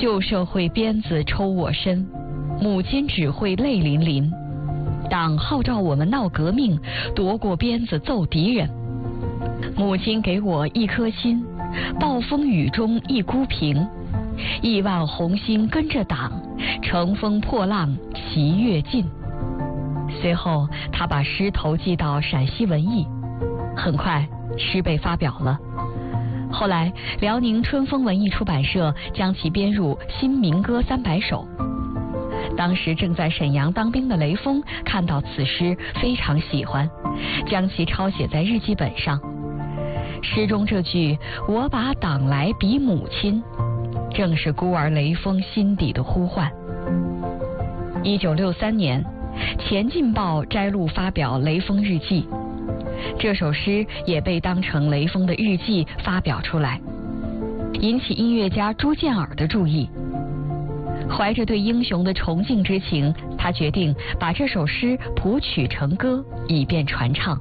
旧社会鞭子抽我身，母亲只会泪淋淋。党号召我们闹革命，夺过鞭子揍敌人。母亲给我一颗心，暴风雨中一孤平。亿万红星跟着党，乘风破浪齐跃进。随后，他把诗投寄到陕西文艺，很快诗被发表了。后来，辽宁春风文艺出版社将其编入《新民歌300首》。当时正在沈阳当兵的雷锋看到此诗，非常喜欢，将其抄写在日记本上。诗中这句“我把党来比母亲”，正是孤儿雷锋心底的呼唤。1963年，《前进报》摘录发表雷锋日记，这首诗也被当成雷锋的日记发表出来，引起音乐家朱建尔的注意。怀着对英雄的崇敬之情，他决定把这首诗谱曲成歌，以便传唱。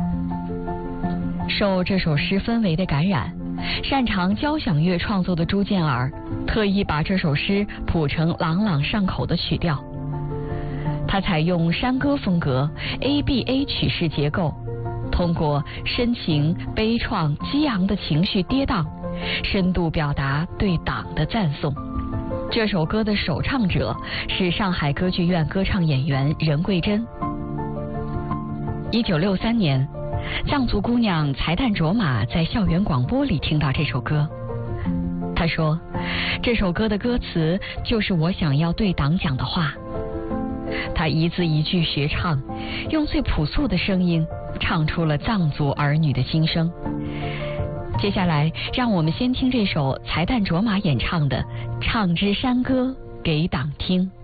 受这首诗氛围的感染，擅长交响乐创作的朱建尔特意把这首诗谱成朗朗上口的曲调。他采用山歌风格 ABA 曲式结构，通过深情、悲怆、激昂的情绪跌宕，深度表达对党的赞颂。这首歌的首唱者是上海歌剧院歌唱演员任桂珍。1963年，藏族姑娘才旦卓玛在校园广播里听到这首歌，她说：“这首歌的歌词就是我想要对党讲的话。”她一字一句学唱，用最朴素的声音唱出了藏族儿女的心声。接下来，让我们先听这首才旦卓玛演唱的《唱支山歌给党听》。